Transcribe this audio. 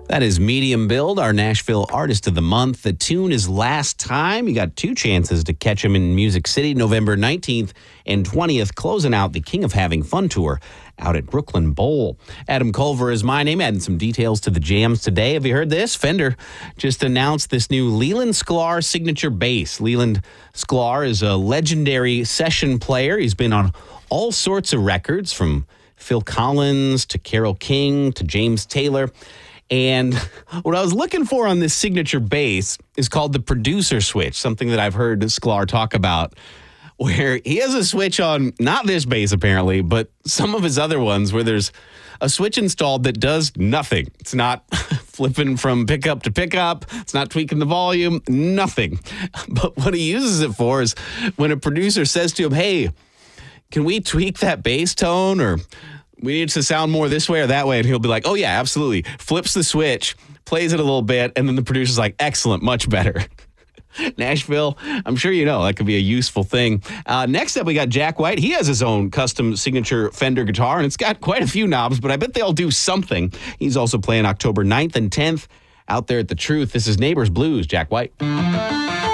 That is Medium Build, our Nashville Artist of the Month. The tune is Last Time. You got two chances to catch him in Music City, November 19th and 20th, closing out the King of Having Fun tour out at Brooklyn Bowl. Adam Culver is my name, adding some details to the jams today. Have you heard this? Fender just announced this new Leland Sklar signature bass. Leland Sklar is a legendary session player. He's been on all sorts of records, from Phil Collins to Carole King to James Taylor. And what I was looking for on this signature bass is called the producer switch, something that I've heard Sklar talk about, where he has a switch on, not this bass apparently, but some of his other ones, where there's a switch installed that does nothing. It's not flipping from pickup to pickup. It's not tweaking the volume, nothing. But what he uses it for is when a producer says to him, hey, can we tweak that bass tone, or we need it to sound more this way or that way? And he'll be like, oh, yeah, absolutely. Flips the switch, plays it a little bit, and then the producer's like, excellent, much better. Nashville, I'm sure you know that could be a useful thing. Next up, we got Jack White. He has his own custom signature Fender guitar, and it's got quite a few knobs, but I bet they all do something. He's also playing October 9th and 10th out there at The Truth. This is Neighbors Blues, Jack White.